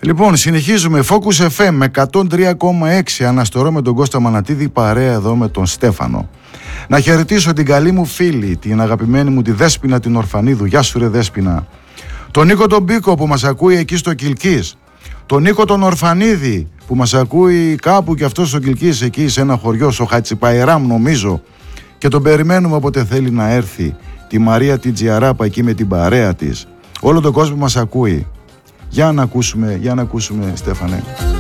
Λοιπόν, συνεχίζουμε. Focus FM με 103,6 αναστορώ με τον Κώστα Μανατίδη, παρέα εδώ με τον Στέφανο. Να χαιρετήσω την καλή μου φίλη, την αγαπημένη μου τη Δέσποινα την Ορφανίδου. Γεια σου ρε Δέσποινα. Τον Νίκο τον Μπίκο που μας ακούει εκεί στο Κιλκής. Τον Νίκο τον Ορφανίδη που μας ακούει κάπου και αυτό στο Κιλκής, εκεί σε ένα χωριό, στο Χατσιπαϊράμ νομίζω. Και τον περιμένουμε όποτε θέλει να έρθει. Τη Μαρία την Τζιαράπα εκεί με την παρέα της. Όλο τον κόσμο μας ακούει. Για να ακούσουμε Στέφανε.